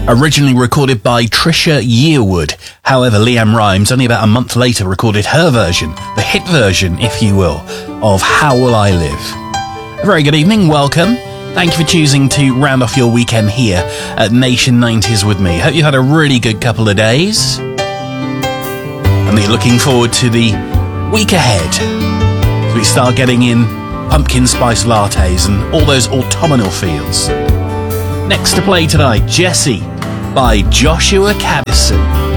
Originally recorded by Trisha Yearwood. However, Leanne Rimes, only about a month later, recorded her version, the hit version, if you will, of How Will I Live. A very good evening, welcome. Thank you for choosing to round off your weekend here at Nation 90s with me. Hope you had a really good couple of days. And that you're looking forward to the week ahead as we start getting in pumpkin spice lattes and all those autumnal feels. Next to play tonight, Jessie by Joshua Caddison.